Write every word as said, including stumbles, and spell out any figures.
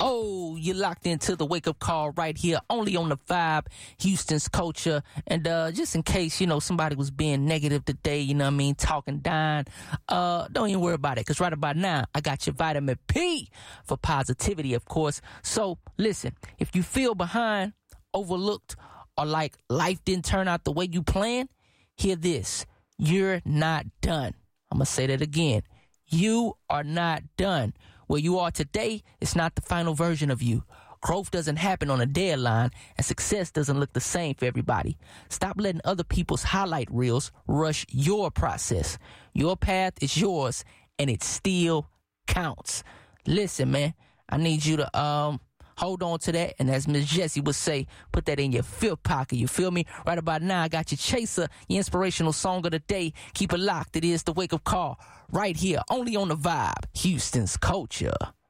Oh, you're locked into the wake up call right here, only on the Vibe, Houston's Culture. And uh, just in case, you know, somebody was being negative today, you know what I mean, talking down, uh, don't even worry about it, because right about now, I got your vitamin P for positivity, of course. So listen, if you feel behind, overlooked, or like life didn't turn out the way you planned, hear this. You're not done. I'm going to say that again. You are not done. Where you are today is not the final version of you. Growth doesn't happen on a deadline, and success doesn't look the same for everybody. Stop letting other people's highlight reels rush your process. Your path is yours, and it still counts. Listen, man, I need you to um hold on to that, and as Miss Jessie would say, put that in your fifth pocket. You feel me? Right about now, I got your chaser, your inspirational song of the day. Keep it locked. It is the wake up call right here, only on the Vibe, Houston's Culture.